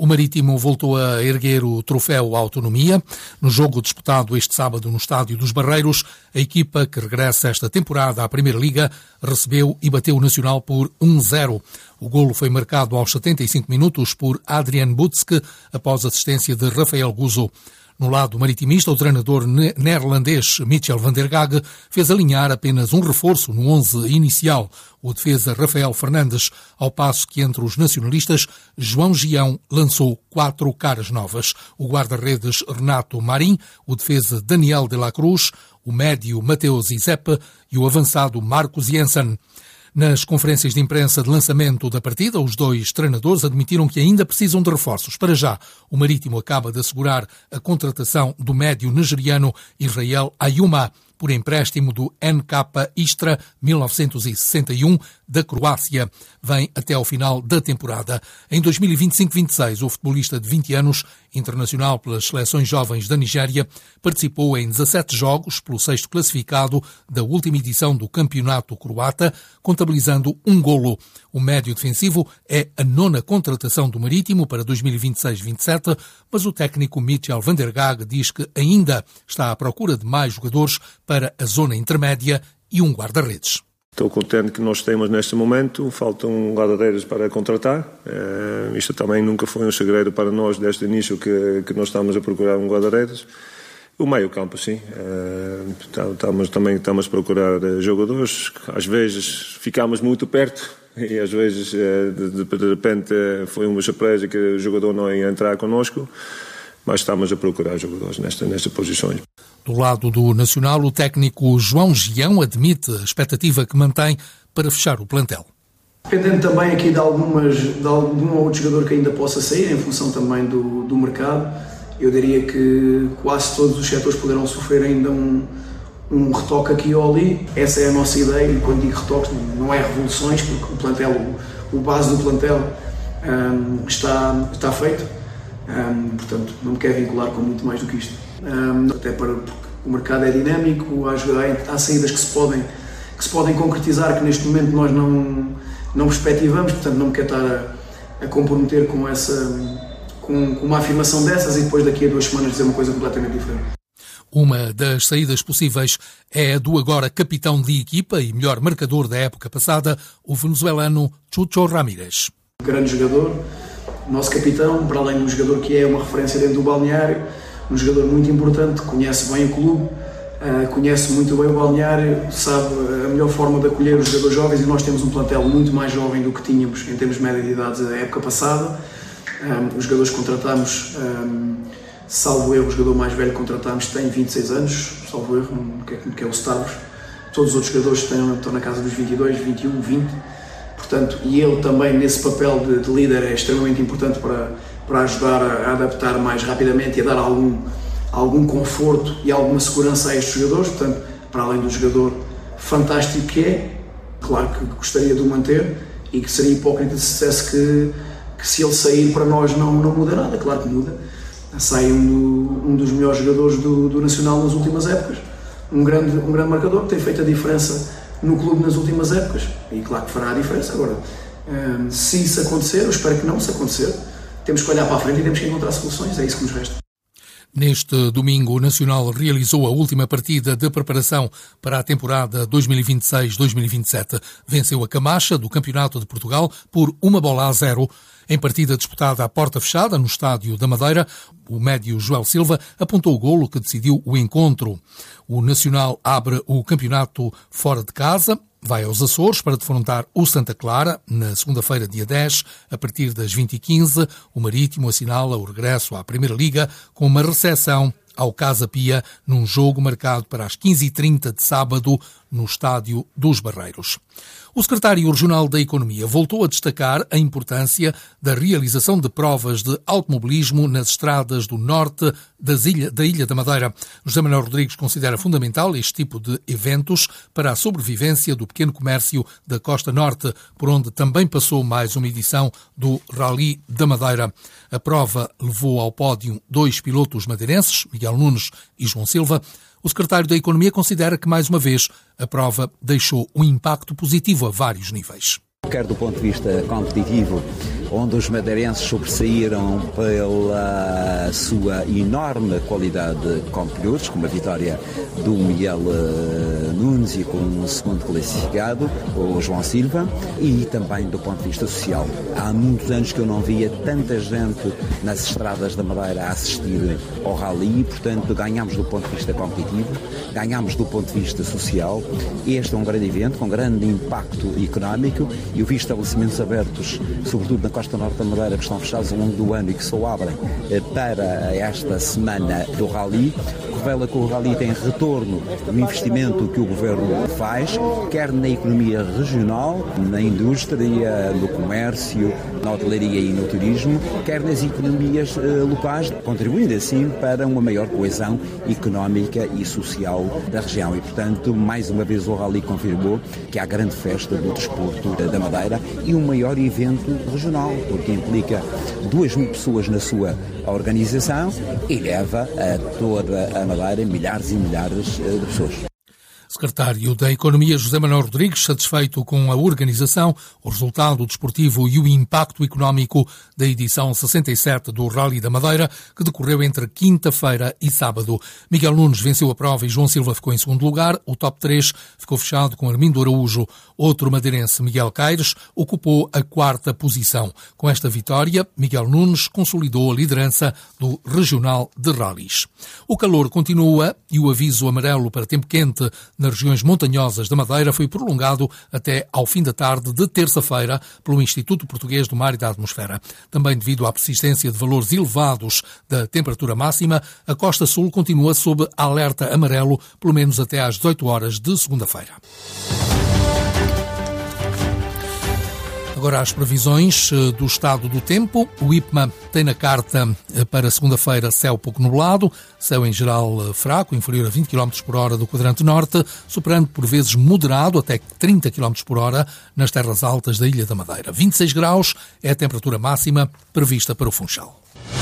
Marítimo voltou a erguer o troféu Autonomia. No jogo disputado este sábado no Estádio dos Barreiros, a equipa que regressa esta temporada à Primeira Liga recebeu e bateu o Nacional por 1-0. O golo foi marcado aos 75 minutos por Adrian Butske, após assistência de Rafael Guzzo. No lado maritimista, o treinador neerlandês Michel van der Gaag fez alinhar apenas um reforço no 11 inicial, o defesa Rafael Fernandes, ao passo que entre os nacionalistas, João Gião lançou 4 caras novas. O guarda-redes Renato Marim, o defesa Daniel de la Cruz, o médio Mateus Izepe e o avançado Marcos Jensen. Nas conferências de imprensa de lançamento da partida, os dois treinadores admitiram que ainda precisam de reforços. Para já, o Marítimo acaba de assegurar a contratação do médio nigeriano Israel Ayuma, por empréstimo do NK Istra 1961 da Croácia. Vem até ao final da temporada. Em 2025-26, o futebolista de 20 anos, internacional pelas seleções jovens da Nigéria, participou em 17 jogos pelo 6º classificado da última edição do campeonato croata, contabilizando um golo. O médio defensivo é a 9ª contratação do Marítimo para 2026-27, mas o técnico Michel van der Gaag diz que ainda está à procura de mais jogadores para a zona intermédia e um guarda-redes. Estou contente que nós temos neste momento, faltam guarda-redes para contratar. Isto também nunca foi um segredo para nós desde o início que nós estamos a procurar um guarda-redes. O meio-campo, sim. Estamos a procurar jogadores. Às vezes ficamos muito perto e às vezes de repente foi uma surpresa que o jogador não ia entrar connosco, mas estamos a procurar jogadores nestas posições. Do lado do Nacional, o técnico João Gião admite a expectativa que mantém para fechar o plantel. Dependendo também aqui de algum ou outro jogador que ainda possa sair, em função também do mercado, eu diria que quase todos os setores poderão sofrer ainda um retoque aqui ou ali. Essa é a nossa ideia, e quando digo retoques não é revoluções, porque o plantel, o base do plantel está feito. Portanto, não me quero vincular com muito mais do que isto. Até porque o mercado é dinâmico, há saídas que se podem concretizar, que neste momento nós não perspectivamos, portanto não me quero estar a comprometer com uma afirmação dessas e depois daqui a 2 semanas dizer uma coisa completamente diferente. Uma das saídas possíveis é a do agora capitão de equipa e melhor marcador da época passada, o venezuelano Chucho Ramírez. Grande jogador, nosso capitão, para além do jogador que é uma referência dentro do balneário, um jogador muito importante, conhece bem o clube, conhece muito bem o balneário, sabe a melhor forma de acolher os jogadores jovens, e nós temos um plantel muito mais jovem do que tínhamos em termos de média de idades da época passada. Os jogadores que contratámos, salvo erro, o jogador mais velho que contratámos tem 26 anos, salvo erro, que é o Stavros. Todos os outros jogadores estão na casa dos 22, 21, 20. Portanto, e ele também nesse papel de líder é extremamente importante para ajudar a adaptar mais rapidamente e a dar algum conforto e alguma segurança a estes jogadores. Portanto, para além do jogador fantástico que é, claro que gostaria de o manter, e que seria hipócrita se dissesse que se ele sair para nós não muda nada. Claro que muda. Sai um dos melhores jogadores do Nacional nas últimas épocas, um grande marcador que tem feito a diferença no clube nas últimas épocas, e claro que fará a diferença. Agora, se isso acontecer, eu espero que não, se acontecer, temos que olhar para a frente e temos que encontrar soluções, é isso que nos resta. Neste domingo, o Nacional realizou a última partida de preparação para a temporada 2026-2027. Venceu a Camacha do Campeonato de Portugal por 1-0. Em partida disputada à porta fechada no Estádio da Madeira, o médio Joel Silva apontou o golo que decidiu o encontro. O Nacional abre o campeonato fora de casa, vai aos Açores para defrontar o Santa Clara na segunda-feira, dia 10, a partir das 20h15. O Marítimo assinala o regresso à Primeira Liga com uma recepção ao Casa Pia num jogo marcado para as 15h30 de sábado no Estádio dos Barreiros. O secretário regional da Economia voltou a destacar a importância da realização de provas de automobilismo nas estradas do norte da Ilha da Madeira. José Manuel Rodrigues considera fundamental este tipo de eventos para a sobrevivência do pequeno comércio da Costa Norte, por onde também passou mais uma edição do Rally da Madeira. A prova levou ao pódio 2 pilotos madeirenses, Miguel Nunes e João Silva. O secretário da Economia considera que, mais uma vez, a prova deixou um impacto positivo a vários níveis. Quer do ponto de vista competitivo, onde os madeirenses sobressaíram pela sua enorme qualidade como pilotos, com a vitória do Miguel Nunes e com um segundo classificado, o João Silva, e também do ponto de vista social. Há muitos anos que eu não via tanta gente nas estradas da Madeira a assistir ao rally, portanto ganhámos do ponto de vista competitivo, ganhámos do ponto de vista social. Este é um grande evento com grande impacto económico. Eu vi estabelecimentos abertos, sobretudo na costa norte da Madeira, que estão fechados ao longo do ano e que só abrem para esta semana do rally, que revela que o rally tem retorno no investimento que o Governo faz, quer na economia regional, na indústria, no comércio, na hotelaria e no turismo, quer nas economias locais, contribuindo assim para uma maior coesão económica e social da região. E, portanto, mais uma vez o rally confirmou que há grande festa do desporto da Madeira e um maior evento regional, porque implica 2.000 pessoas na sua organização e leva a toda a Madeira milhares e milhares de pessoas. Secretário da Economia José Manuel Rodrigues, satisfeito com a organização, o resultado desportivo e o impacto económico da edição 67 do Rally da Madeira, que decorreu entre quinta-feira e sábado. Miguel Nunes venceu a prova e João Silva ficou em segundo lugar. O top 3 ficou fechado com Armindo Araújo. Outro madeirense, Miguel Caires, ocupou a quarta posição. Com esta vitória, Miguel Nunes consolidou a liderança do Regional de Rallys. O calor continua e o aviso amarelo para tempo quente nas regiões montanhosas da Madeira foi prolongado até ao fim da tarde de terça-feira pelo Instituto Português do Mar e da Atmosfera. Também devido à persistência de valores elevados da temperatura máxima, a Costa Sul continua sob alerta amarelo, pelo menos até às 18 horas de segunda-feira. Agora as previsões do estado do tempo. O IPMA tem na carta para segunda-feira céu pouco nublado, céu em geral fraco, inferior a 20 km por hora do quadrante norte, superando por vezes moderado até 30 km por hora nas terras altas da Ilha da Madeira. 26 graus é a temperatura máxima prevista para o Funchal.